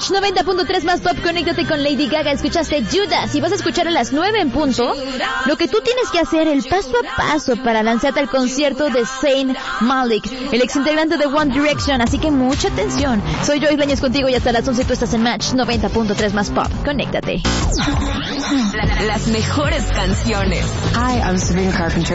Match 90.3 más pop, conéctate con Lady Gaga. Escuchaste Judas y vas a escuchar a las 9 en punto lo que tú tienes que hacer, el paso a paso para lanzarte al concierto de Zayn Malik, el ex integrante de One Direction. Así que mucha atención. Soy Joy Ibáñez contigo y hasta las 11 tú estás en Match 90.3 más pop. Conéctate. Las mejores canciones. Hi, I'm Sabrina Carpenter.